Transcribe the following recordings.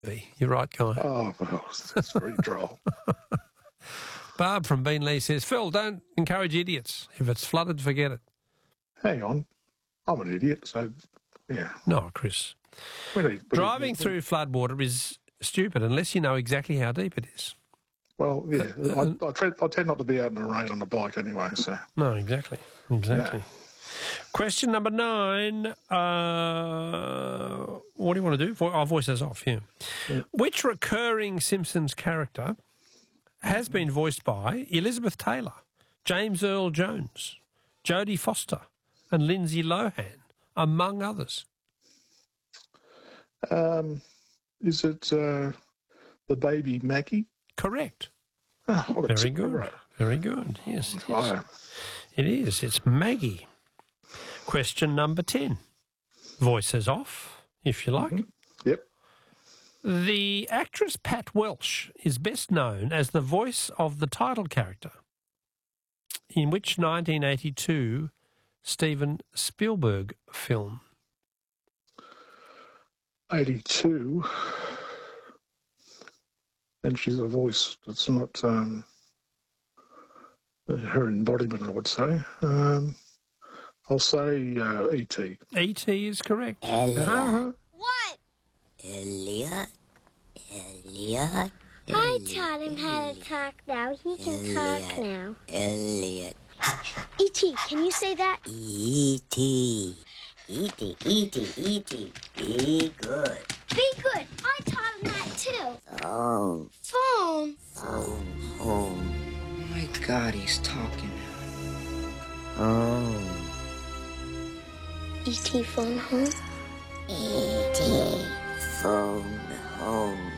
You're right, Guy. Oh, well, that's very droll. Barb from Beanley says, Phil, don't encourage idiots. If it's flooded, forget it. Hang on. I'm an idiot, so, yeah. No, Chris. Driving through floodwater is stupid unless you know exactly how deep it is. Well, yeah. I tend not to be out in the rain on a bike anyway, so. No, exactly. Yeah. Question number 9. What do you want to do? I'll voice those off, yeah. Which recurring Simpsons character has been voiced by Elizabeth Taylor, James Earl Jones, Jodie Foster and Lindsay Lohan, among others? Is it the baby Maggie? Correct. Oh, very good. Right. Very good. Yes, it is. It is. It's Maggie. Question number 10. Voices off, if you like. Mm-hmm. Yep. The actress Pat Welsh is best known as the voice of the title character in which 1982 Steven Spielberg film? 82. And she's a voice that's not her embodiment, I would say. I'll say E.T. E.T. is correct. Elliot. What? Elliot. I taught him how to talk now. He can talk now. Elliot. E.T., can you say that? E.T. E.T. E.T. Be good. Be good. I taught him that too. Phone. Phone. Phone. Home. Oh my God, he's talking. Home. E.T. phone home. E.T. phone home.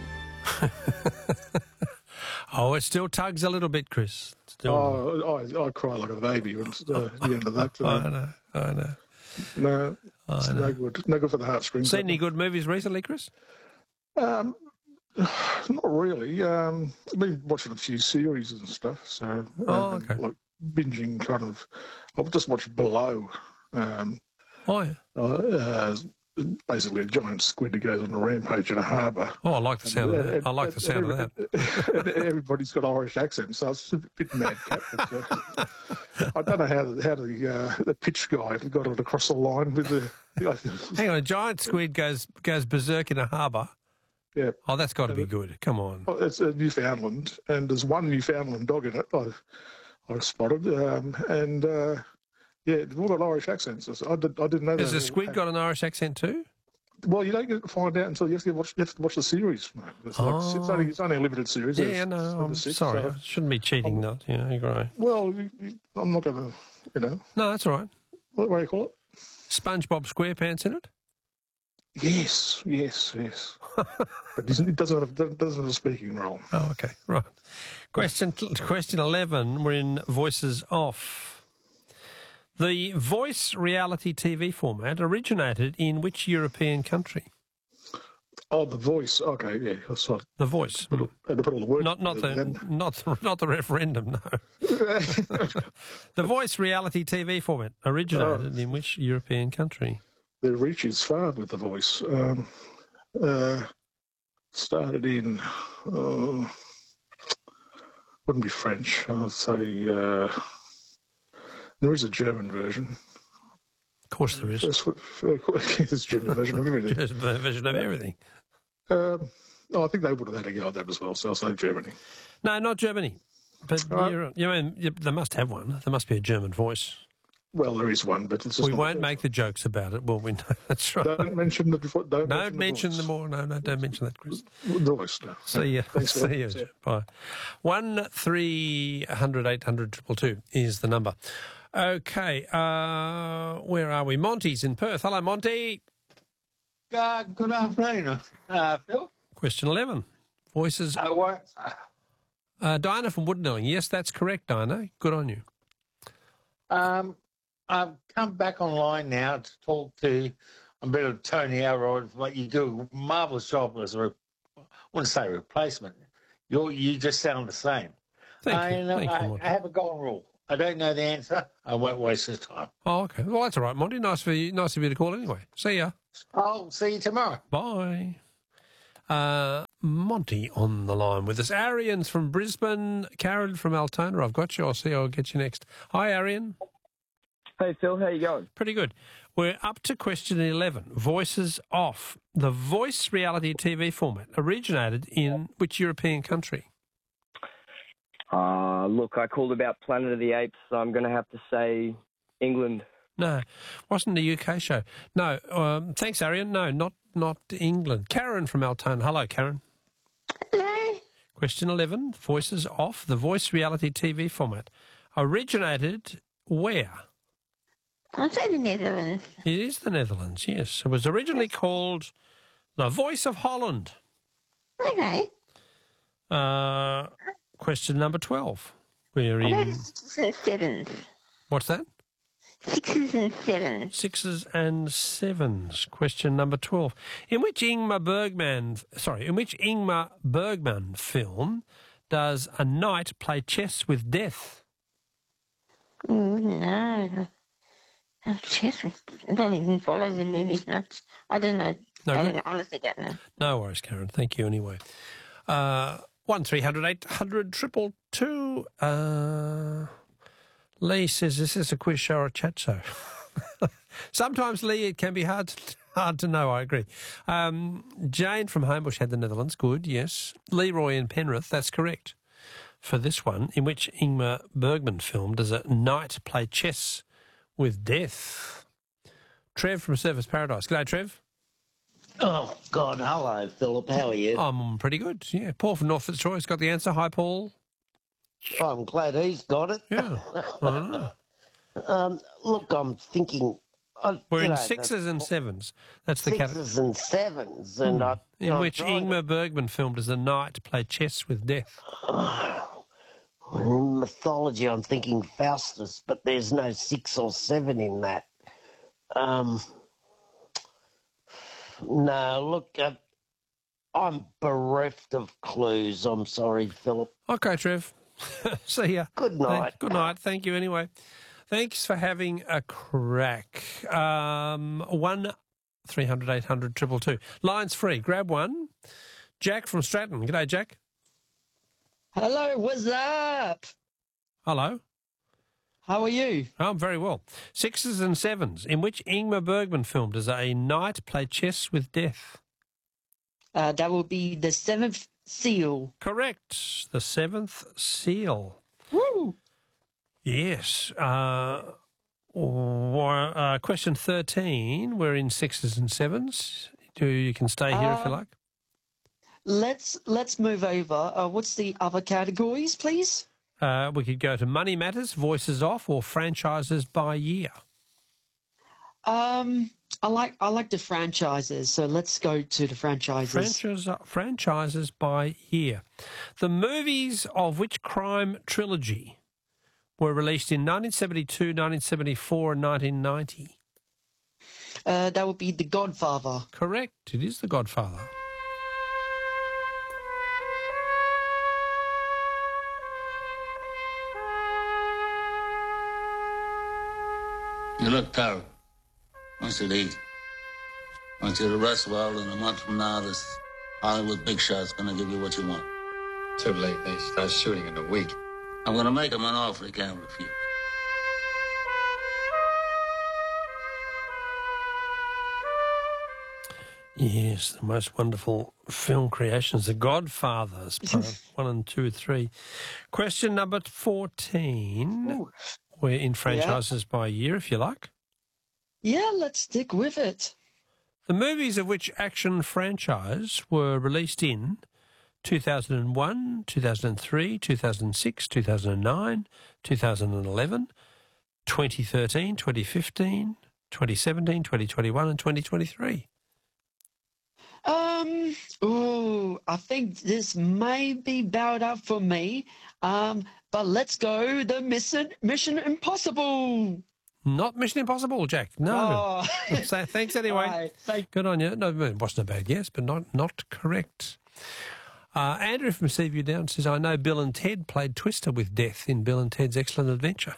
Oh, it still tugs a little bit, Chris. I cry like a baby when it's the end of that. I know. No, it's no good. No good for the heartstrings. Seen any good movies recently, Chris? Not really. I've been watching a few series and stuff, so okay. like binging kind of. I've just watched Below. Basically a giant squid that goes on a rampage in a harbour. Oh, I like the sound of that. I like the sound of that. Everybody's got Irish accents, so it's a bit madcap. I don't know how the pitch guy got it across the line with the. Hang on, a giant squid goes berserk in a harbour. Yeah. Oh, that's got to be good. Come on. It's Newfoundland, and there's one Newfoundland dog in it. I spotted, yeah, they've all got Irish accents. I didn't know that. Has the squid got an Irish accent too? Well, you don't get to find out until you have to watch the series. Mate. It's only a limited series. Yeah, no, I'm sorry. I shouldn't be cheating, you're right. Well, I'm not going to, No, that's all right. What do you call it? SpongeBob SquarePants in it? Yes. But it doesn't have a speaking role. Oh, okay, right. Question 11, we're in Voices Off. The voice reality TV format originated in which European country? Oh, The Voice. Okay, yeah. That's right. The Voice. Had to put all the words. Not the referendum. No. The voice reality TV format originated in which European country? The reach is far with The Voice. Started in wouldn't be French. I'd say. There is a German version. Of course there is. There's a German version of everything. There's a version of everything. I think they would have had a go at that as well, so I'll say Germany. No, not Germany. But they must have one. There must be a German voice. Well, there is one, but it's just we won't make the jokes about it, will we? No, that's right. Don't mention the before. Don't mention them more. No, don't mention that, Chris. The voice. No. See you. Bye. 1300 800 222 is the number. Okay, where are we? Monty's in Perth. Hello, Monty. Good afternoon, Phil. Question 11. Voices. Dinah from Woodnelling. Yes, that's correct, Dinah. Good on you. I've come back online now to talk to a bit of Tony Elrod, but you do a marvellous job as I wouldn't say replacement. You just sound the same. Thank you. I have a golden rule. I don't know the answer. I won't waste the time. Oh, okay. Well, that's all right, Monty. Nice of you to call anyway. See ya. I'll see you tomorrow. Bye. Monty on the line with us. Arian's from Brisbane. Karen from Altona. I've got you. I'll get you next. Hi, Arian. Hey, Phil. How you going? Pretty good. We're up to question 11. Voices Off. The voice reality TV format originated in which European country? Look, I called about Planet of the Apes, so I'm going to have to say England. No, wasn't a UK show. No, thanks, Arian. No, not England. Karen from Altona. Hello, Karen. Hello. Question 11. Voices Off. The voice reality TV format originated where? I'll say the Netherlands. It is the Netherlands, yes. It was originally called The Voice of Holland. Okay. Question number 12. We're What about in... sixes and sevens? What's that? Sixes and sevens. Sixes and sevens. Question number 12. In which Ingmar Bergman film does a knight play chess with death? No. Oh, chess. I don't even follow the movies much. I don't know. No, I good. don't, honestly don't know. No worries, Karen. Thank you anyway. 1300 800 222. Lee says this is a quiz show or a chat show. Sometimes, Lee, it can be hard to know. I agree. Jane from Homebush had the Netherlands. Good, yes. Leroy in Penrith. That's correct. For this one, in which Ingmar Bergman film does a knight play chess with death? Trev from Surfers Paradise. G'day, Trev. Oh, God, hello, Philip. How are you? I'm pretty good, yeah. Paul from North Fitzroy's got the answer. Hi, Paul. I'm glad he's got it. Yeah. I don't know. Look, I'm thinking... We're in sixes and sevens. That's the category. Sixes and sevens. And In which Ingmar Bergman film does a knight play chess with death? In mythology, I'm thinking Faustus, but there's no 6 or 7 in that. No, look, I'm bereft of clues. I'm sorry, Philip. Okay, Trev. See ya. Good night. Good night. Thank you anyway. Thanks for having a crack. 1-300-800-222. Line's free. Grab one. Jack from Stratton. G'day, Jack. Hello, what's up? Hello. How are you? I'm very well. Sixes and sevens. In which Ingmar Bergman film does a knight play chess with death? That will be The Seventh Seal. Correct. The Seventh Seal. Woo! Yes. Question 13. We're in sixes and sevens. You can stay here if you like. Let's move over. What's the other categories, please? We could go to Money Matters, Voices Off, or Franchises by Year. I like the franchises, so let's go to the franchises. Franchises by Year. The movies of which crime trilogy were released in 1972, 1974, and 1990? That would be The Godfather. Correct. It is The Godfather. You look tired. I want you to eat. I want you to rest well, and a month from now, this Hollywood big shot's gonna give you what you want. Too late. They start shooting in a week. I'm gonna make him an offer he can't refuse. Yes, the most wonderful film creations, The Godfathers, part 1 and 2 and 3. Question number 14. Ooh. We're in franchises by year, if you like. Yeah, let's stick with it. The movies of which action franchise were released in 2001, 2003, 2006, 2009, 2011, 2013, 2015, 2017, 2021 and 2023. I think this may be bowed out for me. But let's go the Mission Impossible. Not Mission Impossible, Jack. No. Oh. So, thanks anyway. Good on you. No, it wasn't a bad guess, but not correct. Andrew from Seaview Down says, I know Bill and Ted played Twister with death in Bill and Ted's Excellent Adventure.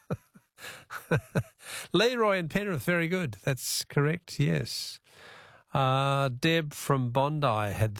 Leroy and Penrith, very good. That's correct, yes. Deb from Bondi had the